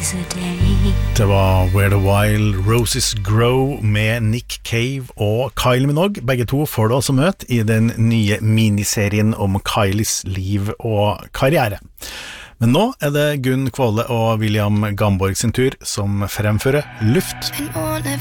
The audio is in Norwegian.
Det var Where the Wild Roses Grow med Nick Cave og Kylie Minogue. Begge to får du også møte i den nye miniserien om Kylies liv og karriere. Men nå er det Gunn Kvåle og William Gamborg sin tur som fremfører Luft.